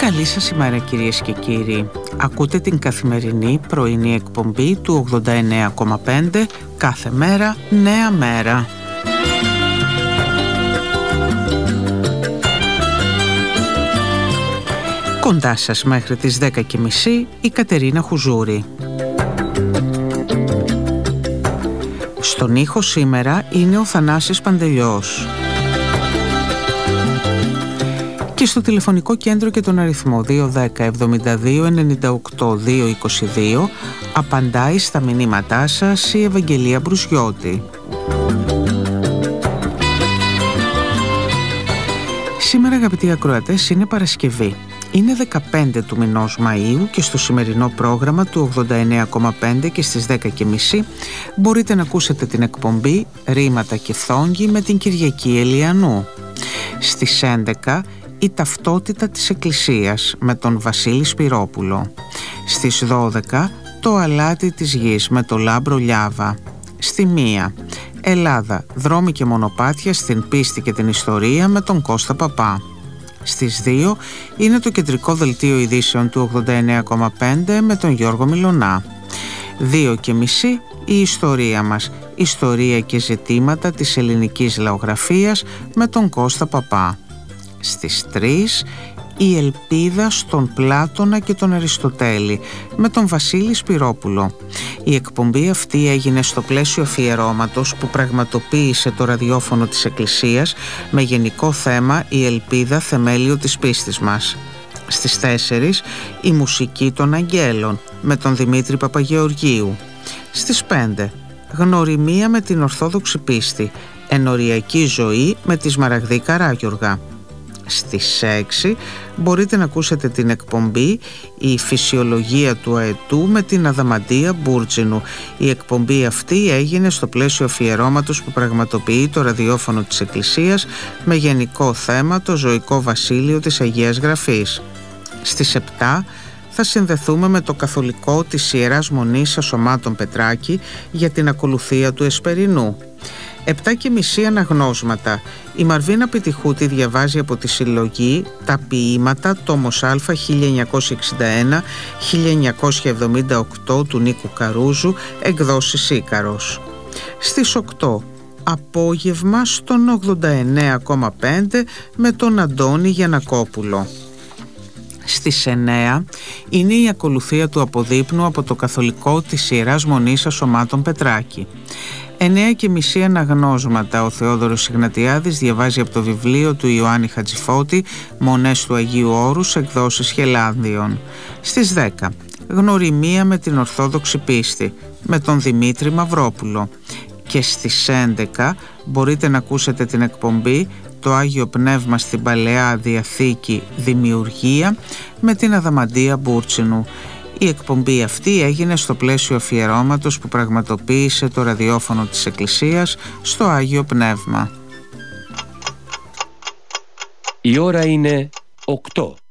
Καλή σας ημέρα κυρίες και κύριοι. Ακούτε την καθημερινή πρωινή εκπομπή του 89,5 κάθε μέρα νέα μέρα. Κοντά σας μέχρι τις 10:30 η Κατερίνα Χουζούρη. Στον ήχο σήμερα είναι ο Θανάσης Παντελιός. Και στο τηλεφωνικό κέντρο και τον αριθμό 210 72 98 222 απαντάει στα μηνύματά σας η Ευαγγελία Μπρουσιώτη. Σήμερα, αγαπητοί ακροατές, είναι Παρασκευή. Είναι 15 του μηνός Μαΐου και στο σημερινό πρόγραμμα του 89,5 και στις 10:30 μπορείτε να ακούσετε την εκπομπή «Ρήματα και φθόγγι» με την Κυριακή Ελιανού. Στις 11 η ταυτότητα της Εκκλησίας με τον Βασίλη Σπυρόπουλο. Στις 12 το αλάτι της γης με τον Λάμπρο Λιάβα. Στη 1 Ελλάδα, δρόμοι και μονοπάτια στην πίστη και την ιστορία με τον Κώστα Παπά. Στις 2 είναι το κεντρικό δελτίο ειδήσεων του 89,5 με τον Γιώργο Μιλωνά. 2:30 η ιστορία μας, ιστορία και ζητήματα της ελληνικής λαογραφίας με τον Κώστα Παπά. Στις 3 η ελπίδα στον Πλάτωνα και τον Αριστοτέλη με τον Βασίλη Σπυρόπουλο. Η εκπομπή αυτή έγινε στο πλαίσιο αφιερώματος που πραγματοποίησε το ραδιόφωνο της Εκκλησίας με γενικό θέμα «Η ελπίδα θεμέλιο της πίστης μας». Στις 4 η μουσική των Αγγέλων με τον Δημήτρη Παπαγεωργίου. Στις 5 γνωριμία με την Ορθόδοξη πίστη, ενοριακή ζωή με τη Σμαραγδή Καράγιοργα. Στις 6 μπορείτε να ακούσετε την εκπομπή «Η φυσιολογία του αετού» με την Αδαμαντία Μπούρτζινου. Η εκπομπή αυτή έγινε στο πλαίσιο αφιερώματος που πραγματοποιεί το ραδιόφωνο της Εκκλησίας με γενικό θέμα το ζωικό βασίλειο της Αγίας Γραφής. Στις 7 θα συνδεθούμε με το καθολικό της Ιεράς Μονής Ασωμάτων Πετράκη για την ακολουθία του Εσπερινού. 7:30 αναγνώσματα. Η Μαρβίνα Πιτιχούτη διαβάζει από τη συλλογή «Τα ποίηματα» τόμος Α 1961-1978 του Νίκου Καρούζου, εκδόσεις Ίκαρος. Στις 8 απόγευμα στον 89,5 με τον Αντώνη Γιαννακόπουλο. Στις 9 είναι η ακολουθία του αποδείπνου από το καθολικό της Ιεράς Μονής Ασωμάτων Πετράκη. 9:30 αναγνώσματα. Ο Θεόδωρος Ιγνατιάδης διαβάζει από το βιβλίο του Ιωάννη Χατζηφώτη «Μονές του Αγίου Όρους», εκδόσεις Χελάνδιον. Στις 10 γνωριμία με την Ορθόδοξη πίστη με τον Δημήτρη Μαυρόπουλο. Και στις 11 μπορείτε να ακούσετε την εκπομπή «Το Άγιο Πνεύμα στην Παλαιά Διαθήκη Δημιουργία» με την Αδαμαντία Μπούρτσινου. Η εκπομπή αυτή έγινε στο πλαίσιο αφιερώματος που πραγματοποίησε το ραδιόφωνο της Εκκλησίας στο Άγιο Πνεύμα. Η ώρα είναι 8.